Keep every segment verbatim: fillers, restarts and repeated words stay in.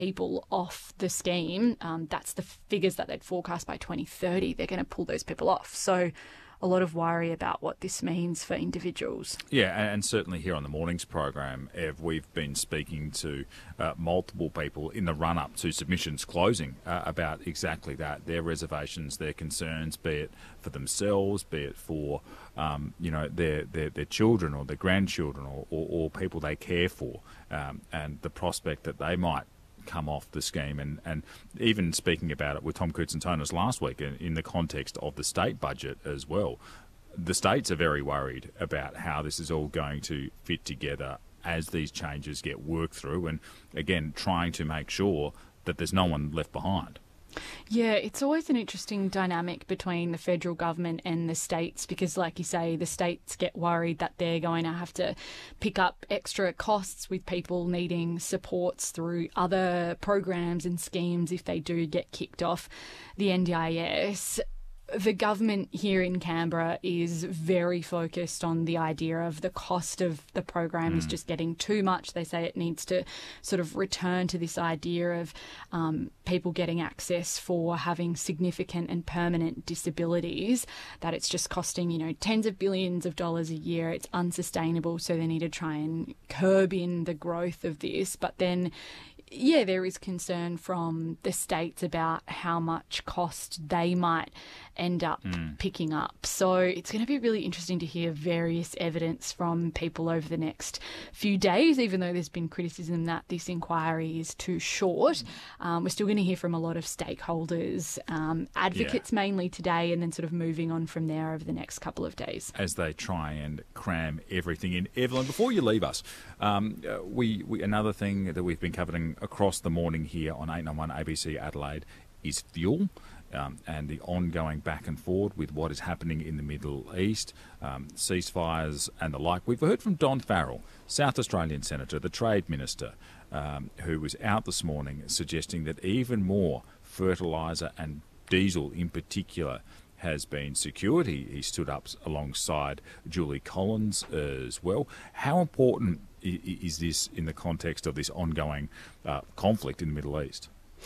people off the scheme. Um, that's the figures that they'd forecast by twenty thirty. They're going to pull those people off. So a lot of worry about what this means for individuals. Yeah, and certainly here on the mornings program, Ev, we've been speaking to uh, multiple people in the run-up to submissions closing uh, about exactly that, their reservations, their concerns, be it for themselves, be it for um, you know their, their their children or their grandchildren or, or, or people they care for, um, and the prospect that they might come off the scheme, and, and even speaking about it with Tom Koutsantonis last week in, in the context of the state budget as well. The states are very worried about how this is all going to fit together as these changes get worked through, and again trying to make sure that there's no one left behind. Yeah, it's always an interesting dynamic between the federal government and the states because, like you say, the states get worried that they're going to have to pick up extra costs with people needing supports through other programs and schemes if they do get kicked off the N D I S. The government here in Canberra is very focused on the idea of the cost of the program mm. is just getting too much. They say it needs to sort of return to this idea of um, people getting access for having significant and permanent disabilities, that it's just costing, you know, tens of billions of dollars a year. It's unsustainable, so they need to try and curb in the growth of this. But then yeah, there is concern from the states about how much cost they might end up mm. picking up. So it's going to be really interesting to hear various evidence from people over the next few days, even though there's been criticism that this inquiry is too short. Um, we're still going to hear from a lot of stakeholders, um, advocates yeah. mainly today, and then sort of moving on from there over the next couple of days. As they try and cram everything in. Evelyn, before you leave us, um, we, we another thing that we've been covering across the morning here on eight ninety-one A B C Adelaide is fuel. Um, and the ongoing back and forward with what is happening in the Middle East, um, ceasefires and the like. We've heard from Don Farrell, South Australian Senator, the Trade Minister, um, who was out this morning suggesting that even more fertiliser and diesel in particular has been secured. He, he stood up alongside Julie Collins as well. How important is this in the context of this ongoing uh, conflict in the Middle East?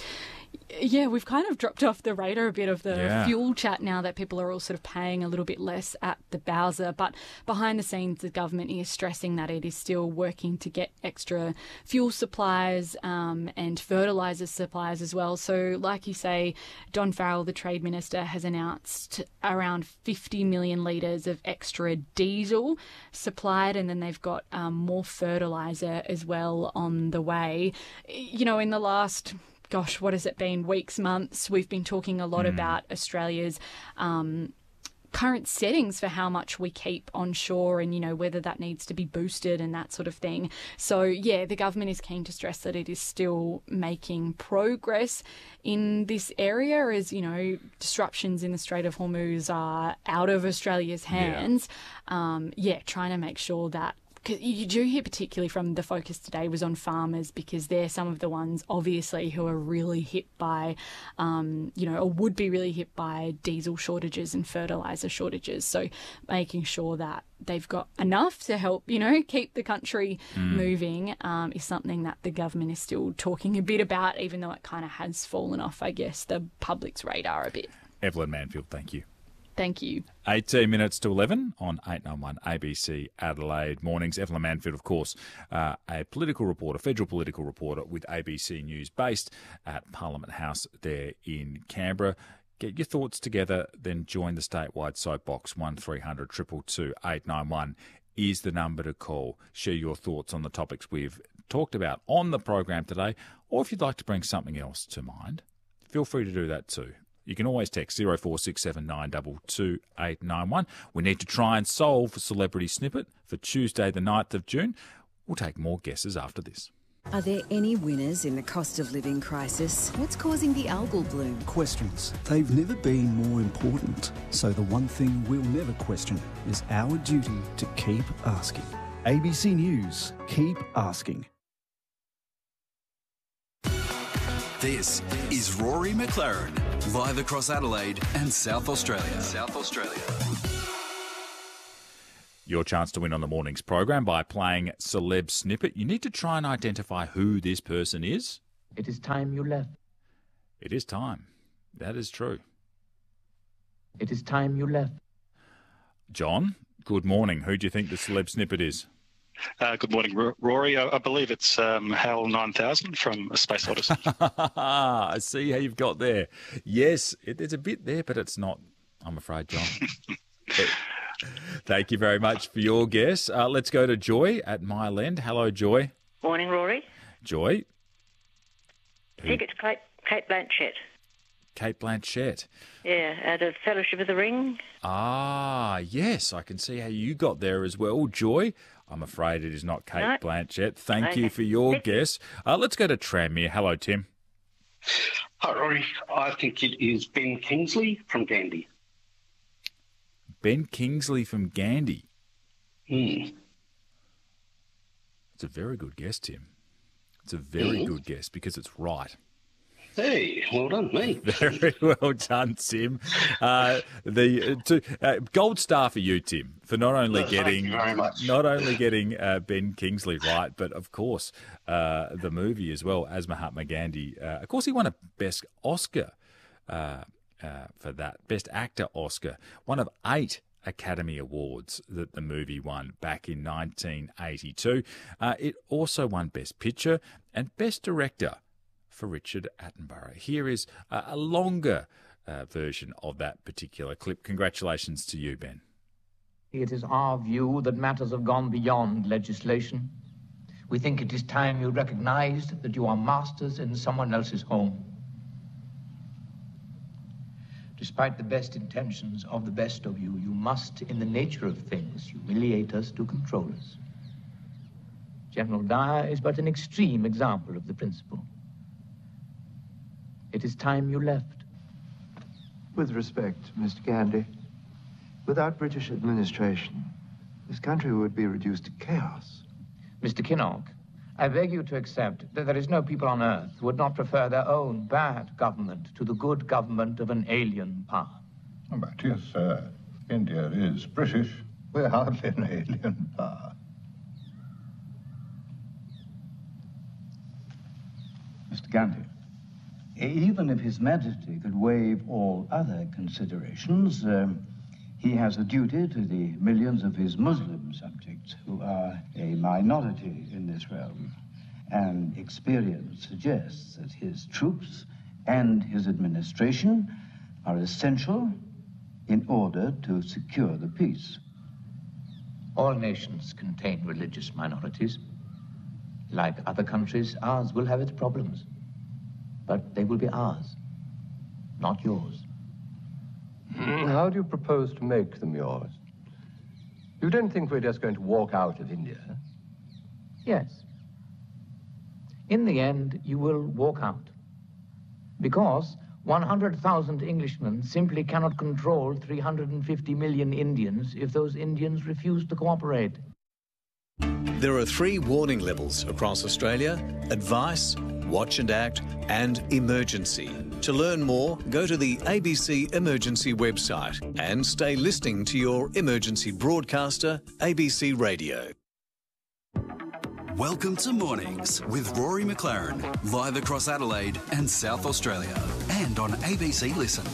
Yeah, we've kind of dropped off the radar a bit of the yeah. fuel chat now that people are all sort of paying a little bit less at the Bowser. But behind the scenes, the government is stressing that it is still working to get extra fuel supplies um, and fertiliser supplies as well. So like you say, Don Farrell, the Trade Minister, has announced around fifty million litres of extra diesel supplied, and then they've got um, more fertiliser as well on the way. You know, in the last... Gosh, what has it been? Weeks, months. We've been talking a lot mm. about Australia's um, current settings for how much we keep onshore and, you know, whether that needs to be boosted and that sort of thing. So, yeah, the government is keen to stress that it is still making progress in this area as, you know, disruptions in the Strait of Hormuz are out of Australia's hands. Yeah, um, yeah trying to make sure that because you do hear particularly from the focus today was on farmers because they're some of the ones, obviously, who are really hit by, um, you know, or would be really hit by diesel shortages and fertiliser shortages. So making sure that they've got enough to help, you know, keep the country mm. moving um, is something that the government is still talking a bit about, even though it kind of has fallen off, I guess, the public's radar a bit. Evelyn Manfield, thank you. Thank you. eighteen minutes to eleven on eight ninety-one A B C Adelaide Mornings. Evelyn Manfield, of course, uh, a political reporter, federal political reporter with A B C News based at Parliament House there in Canberra. Get your thoughts together, then join the statewide soapbox. one three hundred two two two eight nine one is the number to call. Share your thoughts on the topics we've talked about on the program today, or if you'd like to bring something else to mind, feel free to do that too. You can always text zero four six seven nine two two eight nine one. We need to try and solve Celebrity Snippet for Tuesday the ninth of June. We'll take more guesses after this. Are there any winners in the cost of living crisis? What's causing the algal bloom? Questions. They've never been more important. So the one thing we'll never question is our duty to keep asking. A B C News. Keep asking. This is Rory McLaren, live across Adelaide and South Australia. South Australia. Your chance to win on the morning's program by playing Celeb Snippet. You need to try and identify who this person is. It is time you left. It is time. That is true. It is time you left. John, good morning. Who do you think the celeb snippet is? Uh, good morning, R- Rory. I, I believe it's um, HAL nine thousand from A Space Odyssey. I see how you've got there. Yes, it, there's a bit there, but it's not, I'm afraid, John. But, thank you very much for your guess. Uh, let's go to Joy at Mile End. Hello, Joy. Morning, Rory. Joy. I think it's Kate, Kate Blanchett. Kate Blanchett. Yeah, out of Fellowship of the Ring. Ah, yes, I can see how you got there as well, Joy. I'm afraid it is not Kate No. Blanchett. Thank Okay. you for your guess. Uh, let's go to Tranmere. Hello, Tim. Hi, Rory. I think it is Ben Kingsley from Gandhi. Ben Kingsley from Gandhi. Hmm. It's a very good guess, Tim. It's a very Mhm. good guess because it's right. Hey, well done, me. Very well done, Tim. Uh, the uh, to, uh, gold star for you, Tim, for not only No, thank getting you very much. not only getting uh, Ben Kingsley right, but of course uh, the movie as well as Mahatma Gandhi. Uh, of course, he won a Best Oscar uh, uh, for that, Best Actor Oscar, one of eight Academy Awards that the movie won back in nineteen eighty-two. Uh, it also won Best Picture and Best Director for Richard Attenborough. Here is a, a longer uh, version of that particular clip. Congratulations to you, Ben. It is our view that matters have gone beyond legislation. We think it is time you recognized that you are masters in someone else's home. Despite the best intentions of the best of you, you must, in the nature of things, humiliate us to control us. General Dyer is but an extreme example of the principle. It is time you left. With respect, Mister Gandhi, without British administration, this country would be reduced to chaos. Mister Kinnock, I beg you to accept that there is no people on earth who would not prefer their own bad government to the good government of an alien power. Oh, but yes, sir. India is British. We're hardly an alien power. Mister Gandhi, even if His Majesty could waive all other considerations, um, he has a duty to the millions of his Muslim subjects who are a minority in this realm. And experience suggests that his troops and his administration are essential in order to secure the peace. All nations contain religious minorities. Like other countries, ours will have its problems. But they will be ours, not yours. How do you propose to make them yours? You don't think we're just going to walk out of India? Yes. In the end, you will walk out. Because one hundred thousand Englishmen simply cannot control three hundred fifty million Indians if those Indians refuse to cooperate. There are three warning levels across Australia: advice, watch and act, and emergency. To learn more, go to the A B C Emergency website and stay listening to your emergency broadcaster, A B C Radio. Welcome to Mornings with Rory McLaren, live across Adelaide and South Australia, and on A B C Listen.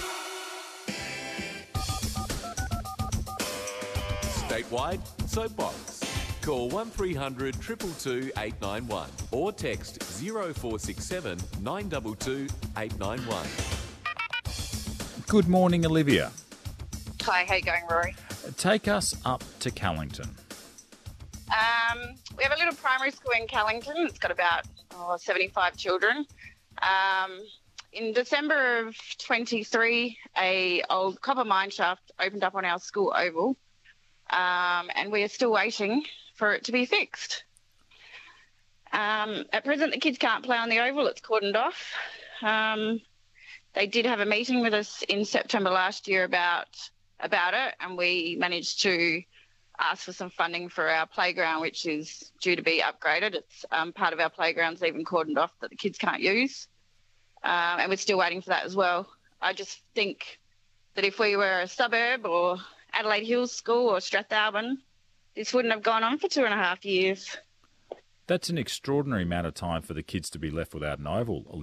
Statewide Soapbox. Call one three hundred two two two eight nine one or text zero four six seven nine two two eight nine one. Good morning, Olivia. Hi, how you going, Rory? Take us up to Callington. Um, we have a little primary school in Callington. It's got about oh, seventy-five children. Um, in December of twenty-three, a old copper mine shaft opened up on our school oval, um, and we are still waiting for it to be fixed. Um, at present, the kids can't play on the oval. It's cordoned off. Um, they did have a meeting with us in September last year about about it, and we managed to ask for some funding for our playground, which is due to be upgraded. It's um, part of our playground's even cordoned off that the kids can't use, um, and we're still waiting for that as well. I just think that if we were a suburb or Adelaide Hills School or Strathalbyn, this wouldn't have gone on for two and a half years. That's an extraordinary amount of time for the kids to be left without an oval.